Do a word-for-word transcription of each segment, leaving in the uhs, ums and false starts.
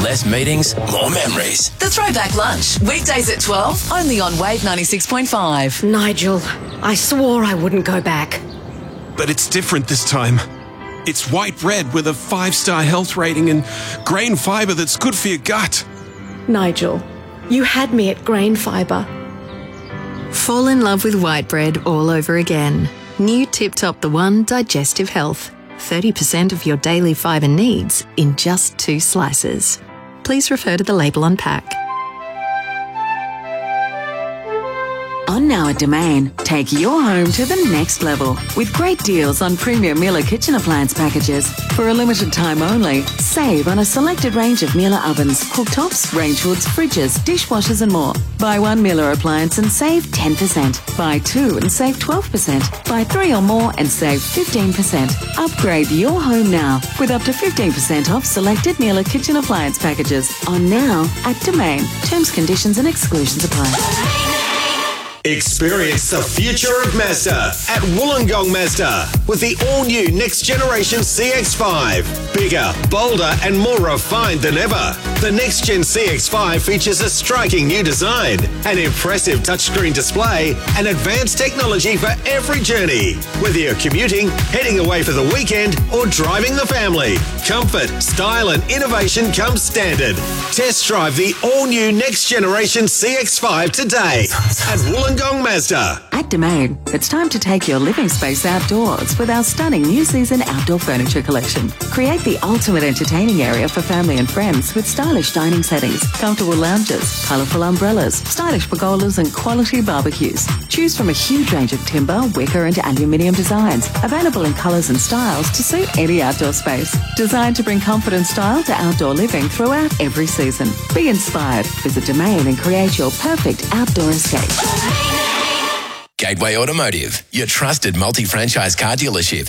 Less meetings, more memories. The Throwback Lunch, weekdays at twelve, only on Wave ninety-six point five. Nigel, I swore I wouldn't go back. But it's different this time. It's white bread with a five-star health rating and grain fibre that's good for your gut. Nigel, you had me at grain fibre. Fall in love with white bread all over again. New Tip Top The One Digestive Health. thirty percent of your daily fibre needs in just two slices. Please refer to the label on pack. On now at Domain, take your home to the next level with great deals on premium Miele kitchen appliance packages. For a limited time only, save on a selected range of Miele ovens, cooktops, range hoods, fridges, dishwashers and more. Buy one Miele appliance and save ten percent. Buy two and save twelve percent. Buy three or more and save fifteen percent. Upgrade your home now with up to fifteen percent off selected Miele kitchen appliance packages. On now at Domain. Terms, conditions and exclusions apply. Experience the future of Mazda at Wollongong Mazda with the all-new next generation C X five. Bigger, bolder and more refined than ever. The next gen C X five features a striking new design, an impressive touchscreen display and advanced technology for every journey. Whether you're commuting, heading away for the weekend or driving the family, comfort, style and innovation come standard. Test drive the all-new next generation C X five today at Wollongong Wollongong Mazda. At Domain, it's time to take your living space outdoors with our stunning new season outdoor furniture collection. Create the ultimate entertaining area for family and friends with stylish dining settings, comfortable lounges, colourful umbrellas, stylish pergolas and quality barbecues. Choose from a huge range of timber, wicker and aluminium designs, available in colours and styles to suit any outdoor space. Designed to bring comfort and style to outdoor living throughout every season. Be inspired. Visit Domain and create your perfect outdoor escape. Gateway Automotive, your trusted multi-franchise car dealership.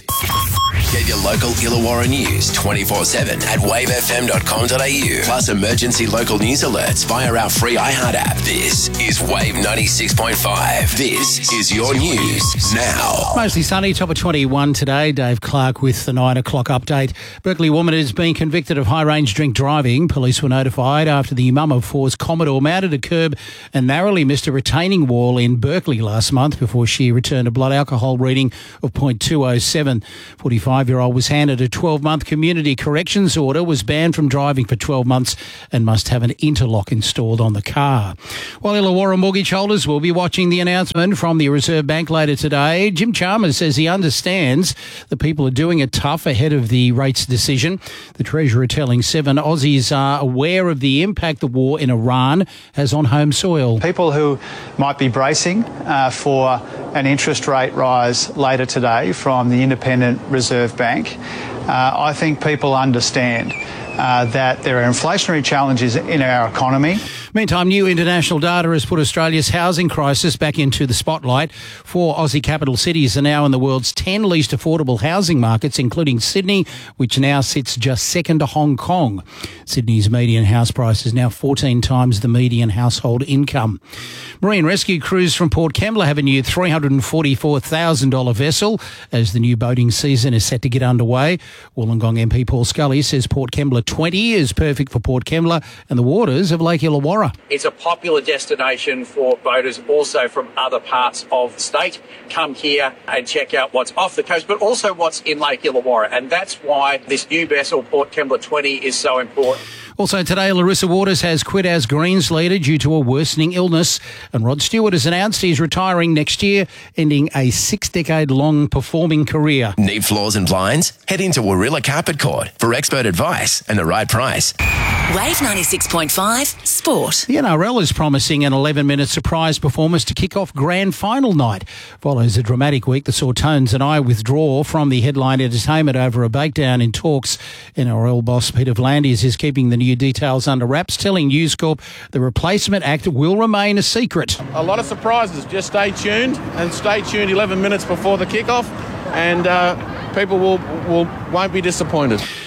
Get your local Illawarra news twenty-four seven at wave f m dot com dot a u. Plus emergency local news alerts via our free iHeart app. This is Wave ninety-six point five. This is your news now. Mostly sunny, top of twenty-one today. Dave Clark with the nine o'clock update. Berkeley woman is being convicted of high-range drink driving. Police were notified after the mum of four's Commodore mounted a curb and narrowly missed a retaining wall in Berkeley last month before she returned a blood alcohol reading of zero point two oh seven. forty-five-year-old was handed a twelve-month community corrections order, was banned from driving for twelve months and must have an interlock installed on the car. While Illawarra mortgage holders will be watching the announcement from the Reserve Bank later today, Jim Chalmers says he understands that people are doing it tough ahead of the rates decision. The Treasurer telling Seven Aussies are aware of the impact the war in Iran has on home soil. People who might be bracing uh, for an interest rate rise later today from the Independent Reserve Bank, uh, I think people understand uh, that there are inflationary challenges in our economy. Meantime, new international data has put Australia's housing crisis back into the spotlight. Four Aussie capital cities are now in the world's ten least affordable housing markets, including Sydney, which now sits just second to Hong Kong. Sydney's median house price is now fourteen times the median household income. Marine rescue crews from Port Kembla have a new three hundred forty-four thousand dollars vessel as the new boating season is set to get underway. Wollongong M P Paul Scully says Port Kembla twenty is perfect for Port Kembla and the waters of Lake Illawarra. It's a popular destination for boaters also from other parts of the state. Come here and check out what's off the coast, but also what's in Lake Illawarra. And that's why this new vessel, Port Kembla twenty, is so important. Also today, Larissa Waters has quit as Greens leader due to a worsening illness, and Rod Stewart has announced he's retiring next year, ending a six-decade-long performing career. Need floors and blinds? Head into Warilla Carpet Court for expert advice and the right price. Wave ninety-six point five Sport. The N R L is promising an eleven-minute surprise performance to kick off grand final night. Follows a dramatic week that saw Tones and I withdraw from the headline entertainment over a breakdown in talks. N R L boss Peter V'landys is keeping the new details under wraps, telling News Corp the replacement act will remain a secret. A lot of surprises. Just stay tuned and stay tuned eleven minutes before the kickoff, and uh, people will, will won't be disappointed.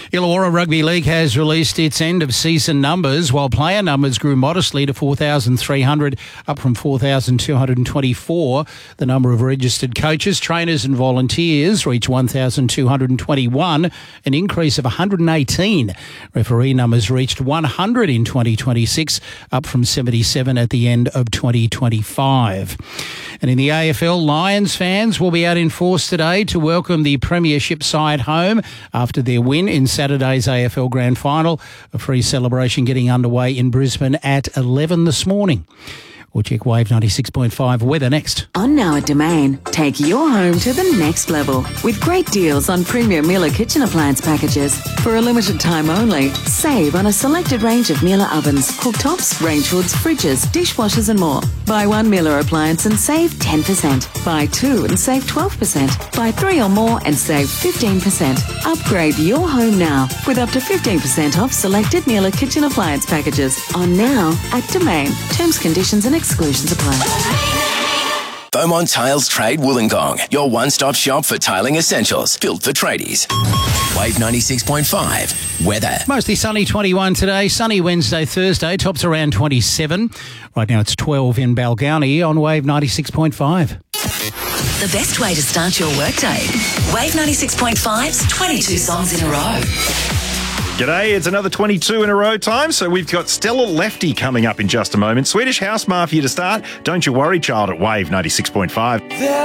Illawarra Rugby League has released its end-of-season numbers, while player numbers grew modestly to four thousand three hundred, up from four thousand two hundred twenty-four. The number of registered coaches, trainers and volunteers reached one thousand two hundred twenty-one, an increase of one hundred eighteen. Referee numbers reached one hundred in twenty twenty-six, up from seventy-seven at the end of twenty twenty-five. And in the A F L, Lions fans will be out in force today to welcome the Premiership side home after their win in Saturday's A F L Grand Final. A free celebration getting underway in Brisbane at eleven this morning. We'll check Wave ninety-six point five weather next. On Now at Domain, take your home to the next level with great deals on premium Miele kitchen appliance packages. For a limited time only, save on a selected range of Miele ovens, cooktops, range hoods, fridges, dishwashers and more. Buy one Miele appliance and save ten percent. Buy two and save twelve percent. Buy three or more and save fifteen percent. Upgrade your home now with up to fifteen percent off selected Miele kitchen appliance packages. On Now at Domain. Terms, conditions and exclusions apply. Beaumont Tiles Trade Wollongong, your one-stop shop for tiling essentials, built for tradies. Wave ninety-six point five, weather. Mostly sunny, twenty-one today. Sunny Wednesday, Thursday, tops around twenty-seven. Right now it's twelve in Balgownie on Wave ninety-six point five. The best way to start your workday. Wave ninety-six point five's twenty-two songs in a row. G'day, it's another twenty-two in a row time, so we've got Stella Lefty coming up in just a moment. Swedish House Mafia to start. Don't you worry, child, at Wave ninety-six point five.